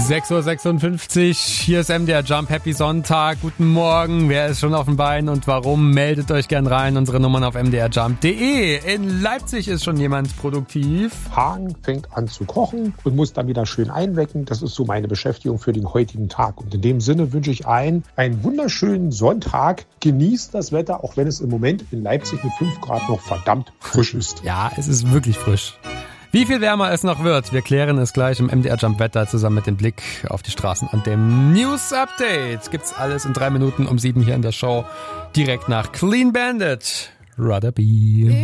6.56 Uhr, hier ist MDR Jump, Happy Sonntag, guten Morgen, wer ist schon auf den Beinen und warum, meldet euch gern rein, unsere Nummern auf mdrjump.de. In Leipzig ist schon jemand produktiv. Hagen fängt an zu kochen und muss dann wieder schön einwecken, das ist so meine Beschäftigung für den heutigen Tag und in dem Sinne wünsche ich einen wunderschönen Sonntag, genießt das Wetter, auch wenn es im Moment in Leipzig mit 5 Grad noch verdammt frisch ist. Ja, es ist wirklich frisch. Wie viel wärmer es noch wird, wir klären es gleich im MDR Jump Wetter zusammen mit dem Blick auf die Straßen und dem News Update. Gibt's alles in 3 Minuten um 7 hier in der Show. Direkt nach Clean Bandit. Rudder Be.